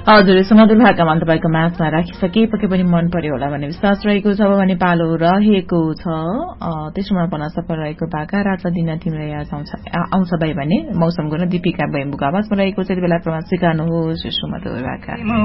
हजुर सुमधुर भाकामा तपाईको माझमा राखिसके पक्कै पनि मन पर्यो होला भन्ने विश्वास रहेको छ। भने पालो रहेको छ तेस्रोमा पन सफल रहेको भाका रात दिन तिमीलाई याद आउँछ भाइ भने मौसम गुण दीपिका बैम्बुको आवाजमा रहेको छ। यति बेला प्रमाण सिकाउनुहोस् सुमधुर भाका।